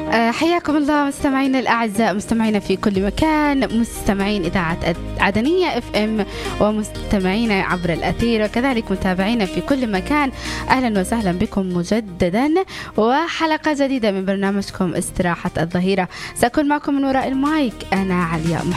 حياكم الله مستمعينا الأعزاء، مستمعينا في كل مكان، مستمعين إذاعة عدنية FM ومستمعينا عبر الأثير وكذلك متابعينا في كل مكان. أهلا وسهلا بكم مجددا وحلقة جديدة من برنامجكم استراحة الظهيرة. سأكون معكم من وراء المايك أنا علياء